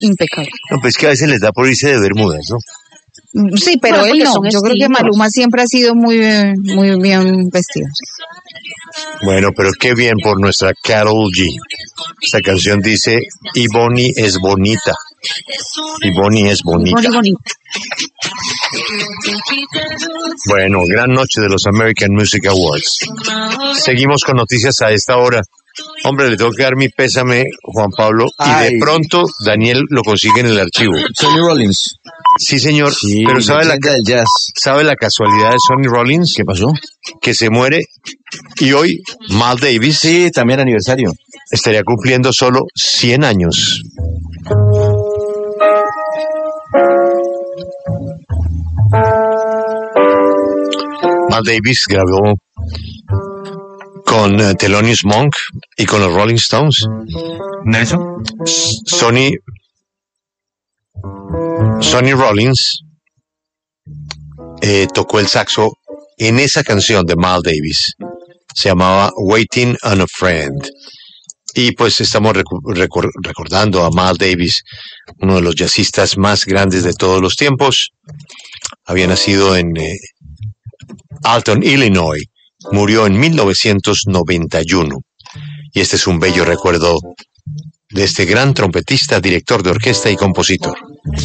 impecable. No, pues que a veces les da por irse de Bermudas, ¿no? Sí, pero Bueno, él porque no. son Yo creo que estilos. Maluma siempre ha sido muy bien vestido. Bueno, pero qué bien por nuestra Karol G. Esta canción dice, y Bonnie es bonita. Y Bonnie es bonita. Muy bonito. Bueno, gran noche de los American Music Awards. Seguimos con noticias a esta hora. Hombre, le tengo que dar mi pésame, Juan Pablo, y de Ay. pronto Daniel lo consigue en el archivo. Sonny Rollins. Sí, señor, Sí, pero ¿sabe leyenda del jazz. ¿sabe la casualidad de Sonny Rollins? ¿Qué pasó? Que se muere y hoy Mal Davis Sí, también aniversario. estaría cumpliendo solo 100 años. Mal Davis grabó con Thelonious Monk y con los Rolling Stones. ¿Nelson? Sonny Rollins tocó el saxo en esa canción de Mal Davis. Se llamaba Waiting on a Friend. Y pues estamos recordando a Mal Davis, uno de los jazzistas más grandes de todos los tiempos. Había nacido en Alton, Illinois. Murió en 1991. Y este es un bello recuerdo de este gran trompetista, director de orquesta y compositor.